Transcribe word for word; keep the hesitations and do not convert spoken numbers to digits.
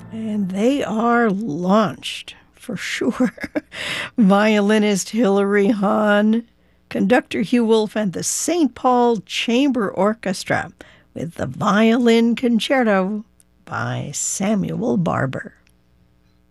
And they are launched, for sure. Violinist Hilary Hahn, conductor Hugh Wolf, and the Saint Paul Chamber Orchestra with the Violin Concerto by Samuel Barber.